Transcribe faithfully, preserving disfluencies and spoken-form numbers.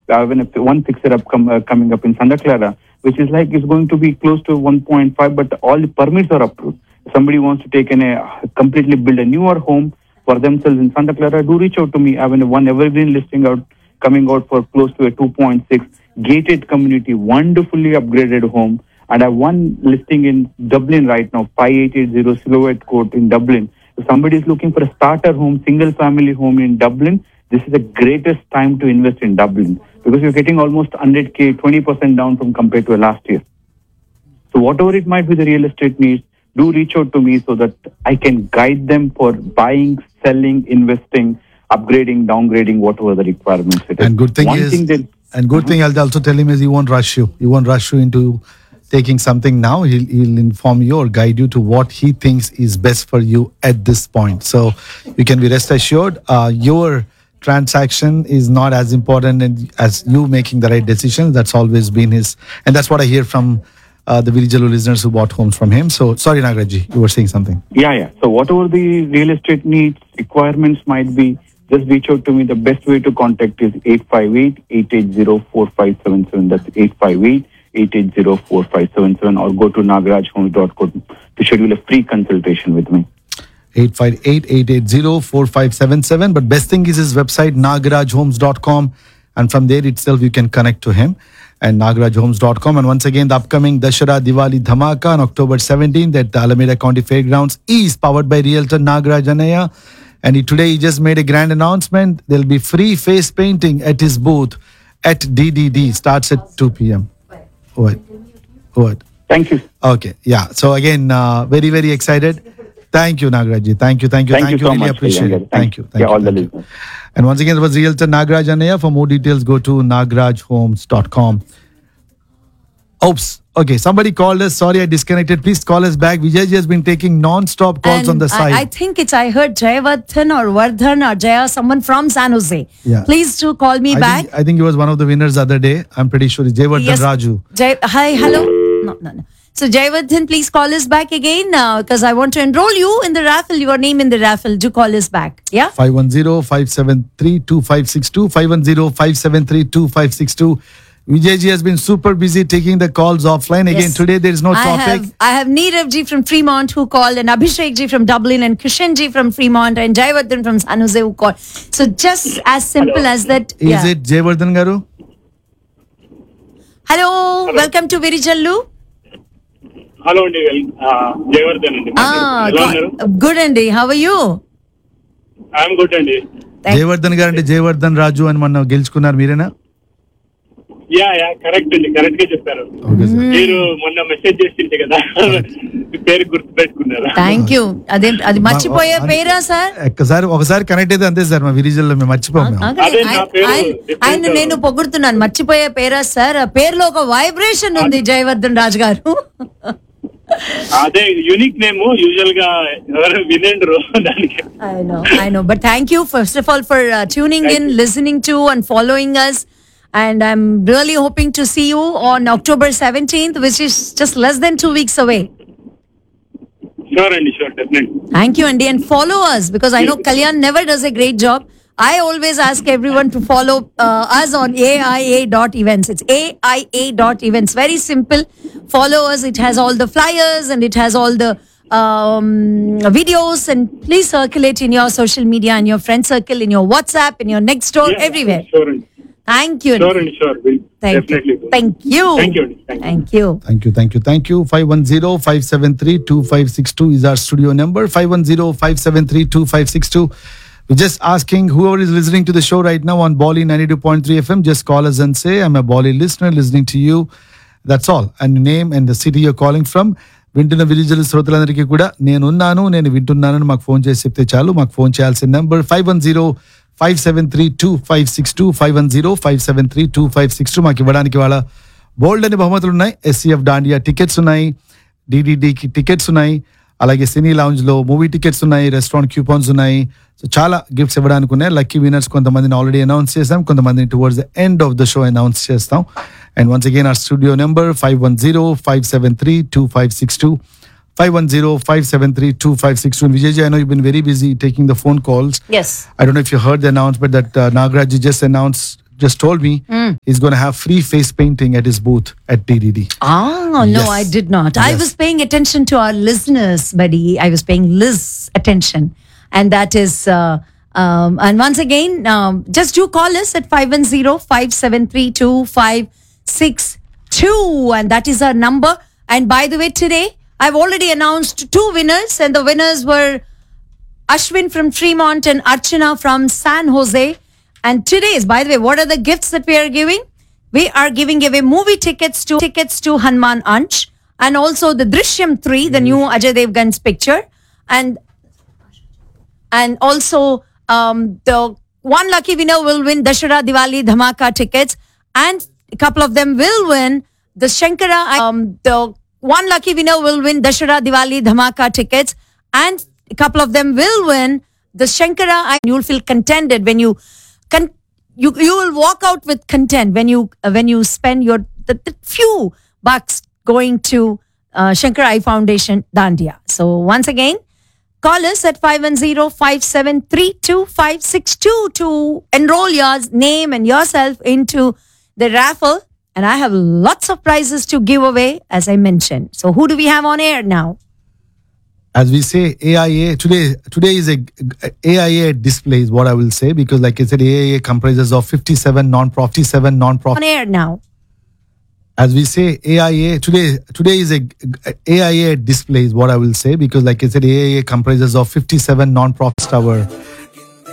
I have an, one fixer up com, uh, coming up in Santa Clara, which is like it's going to be close to one point five, but all the permits are approved. Somebody wants to take in a completely build a newer home for themselves in Santa Clara, do reach out to me. I have one evergreen listing out coming out for close to a two point six gated community, wonderfully upgraded home. And I have one listing in Dublin right now, five eight eight zero Silhouette Court in Dublin. If somebody is looking for a starter home, single family home in Dublin, this is the greatest time to invest in Dublin because you're getting almost one hundred K, twenty percent down from compared to last year. So whatever it might be the real estate needs, do reach out to me so that I can guide them for buying, selling, investing, upgrading, downgrading, whatever the requirements it is. And good thing One is, thing that, and good uh-huh. thing I'll also tell him is he won't rush you. He won't rush you into taking something now. He'll, he'll inform you or guide you to what he thinks is best for you at this point. So you can be rest assured uh, your transaction is not as important as you making the right decisions. That's always been his, and that's what I hear from uh, the Virijalu listeners who bought homes from him. So sorry, Nagaraj, you were saying something. Yeah, yeah. So whatever the real estate needs, requirements might be, just reach out to me. The best way to contact is eight five eight, eight eight zero, four five seven seven. That's eight five eight, eight eight zero, four five seven seven, or go to nagaraj homes dot com to schedule a free consultation with me. eight five eight, eight eight zero, four five seven seven. But best thing is his website, nagaraj homes dot com. And from there itself, you can connect to him and nagaraj homes dot com. And once again, the upcoming Dashara Diwali Dhamaka on October seventeenth at the Alameda County Fairgrounds is powered by Realtor Nagaraj Anaya. And he, today he just made a grand announcement. There'll be free face painting at his booth at D D D. Starts at two p.m. What? What? Thank you. Okay. Yeah. So again, uh, very, very excited. Thank you, Nagaraj. Thank you. Thank you. Thank, Thank you you. so Really much. appreciate it. Thank you. Thank yeah, you. all the Thank you. listeners. And once again, it was Realtor Nagaraj Anaya. For more details, go to nagaraj homes dot com. Oops. Okay, somebody called us. Sorry, I disconnected. Please call us back. Vijay has been taking non-stop calls And on the side. I, I think it's, I heard Jayavardhan or Vardhan or Jaya, someone from San Jose. Yeah. Please do call me I back. think, I think he was one of the winners the other day. I'm pretty sure it's Jayavardhan Yes. Raju. Jay, hi, hello. No, no, no. So Jayavardhan, please call us back again because I want to enroll you in the raffle, your name in the raffle. Do call us back. Yeah? five one zero, five seven three, two five six two, five one zero, five seven three, two five six two. Vijay ji has been super busy taking the calls offline. Again, Yes. today there is no I topic. have, I have Neerav ji from Fremont who called, and Abhishek ji from Dublin, and Krishan ji from Fremont, and Jayavardhan from San Jose who called. So just as simple Hello. as that. Is yeah. it Jayavardhan Garu? Hello, Hello. welcome to Virijallu. Hello అండి జయవర్ధన్ అండి Ah, ఎలా ఉన్నారు good అండి. How are you? I'm good అండి Thank- Jayavardhan గారు అంటే జయవర్ధన్ రాజు అని మొన్న గెలుచుకున్నారు మీరేనా? యా యా కరెక్ట్ అండి కరెక్ట్ గా చెప్పారు ఓకే సార్. మీరు మొన్న మెసేజ్ చేసింటే కదా మీ పేరు గుర్తు పెట్టుకున్నారు థ్యాంక్ యూ. అదే అది మర్చిపోయే పేరా సార్? ఒక్కసారి ఒకసారి కనెక్ట్ అయితే అంతే సార్ మా విరిజల్లో మేము మర్చిపోము మేము. ఆగండి. అదే నా ఆయన- పేరు ఆయన- different. ఆయన నేను పొగుడుతున్నాను. మర్చిపోయే పేరా సార్? ఆ పేరులో ఒక వైబ్రేషన్ ఉంది జయవర్ధన్ రాజు గారు. అదే యూనిక్ నేమ్ యూజువల్ గా ఎవరు వినేండ్రు దానికి I know, I know. But thank you, first of all, for uh, tuning in, listening to, and following us. And I'm really hoping to see you on October seventeenth, which is just less than two weeks away. Sure అండి sure definite Thank you, Andy. And follow us because I know Kalyan never does a great job. I always ask everyone to follow uh, us on A I A dot events. It's A I A dot events. Very simple. Follow us. It has all the flyers and it has all the um, videos. And please circulate in your social media, in your friend circle, in your WhatsApp, in your next door, everywhere. Sure అండి Thank you. Sure అండి sure Thank definitely you. Thank you. Thank you అండి thank you Thank you. Thank you, thank you, thank you. five one zero, five seven three, two five six two is our studio number. five one zero, five seven three, two five six two. We're just asking whoever is listening to the show right now on Bolly ninety-two point three F M, just call us and say, I'm a Bolly listener listening to you. That's all. And name and the city you're calling from. వింటున్న విలేజ్ల శ్రోతలందరికీ కూడా నేనున్నాను, నేను వింటున్నానని మాకు phone చేసి చెప్తే చాలు. మాకు ఫోన్ చేయాల్సిన number five one zero five seven three two five six two five one zero five seven three two five six two. మాకు ఇవ్వడానికి వాళ్ళ బోల్డ్ అని బహుమతులు ఉన్నాయి. ఎస్సీఎఫ్ డాండియా టికెట్స్ ఉన్నాయి, డిడిడికి టికెట్స్ ఉన్నాయి, అలాగే సినీ లౌంజ్ లో మూవీ టికెట్స్ ఉన్నాయి, రెస్టారెంట్ క్యూపాన్స్ ఉన్నాయి. సో చాలా గిఫ్ట్స్ ఇవ్వడానికి ఉన్నాయి. లక్కీ విన్నర్స్ కొంతమందిని ఆల్రెడీ అనౌన్స్ చేసాం, కొంతమందిని towards the end of the show announce చేస్తాం. And once again our studio number five one zero, five seven three, two five six two, five one zero, five seven three, two five six two. And Vijayji, I know you've been very busy taking the phone calls. Yes. I don't know if you heard the announcement that uh, Nagaraj ji just announced just told me he's going to have free face painting at his booth at D D D. Oh, no, Yes. I did not. I Yes. was paying attention to our listeners, buddy. I was paying Liz attention. And that is, uh, um, and once again, um, just do call us at five one zero, five seven three, two five six two. And that is our number. And by the way, today, I've already announced two winners. And the winners were Ashwin from Fremont and Archana from San Jose. And today's, by the way, what are the gifts that we are giving? We are giving away movie tickets to tickets to Hanuman Ansh, and also the Drishyam three, the new Ajay Devgan's picture, and and also um, the one lucky winner will win Dashara Diwali Dhamaka tickets, and a couple of them will win the Shankara. Um, the one lucky winner will win Dashara Diwali Dhamaka tickets, and a couple of them will win the Shankara. And you'll feel contented when you. Con- You, you will walk out with content when you uh, when you spend your the, the few bucks going to uh, Shankar Eye Foundation Dandiya. So once again, call us at five one zero, five seven three, two five six two to enroll your name and yourself into the raffle. And I have lots of prizes to give away, as I mentioned. So who do we have on air now? As we say, A I A today. Today is a A I A display is what I will say, because, like I said, A I A comprises of fifty-seven non-profit, fifty-seven non-profit. On air now. As we say, A I A today. Today is a A I A display is what I will say, because, like I said, A I A comprises of fifty-seven non-profit. Our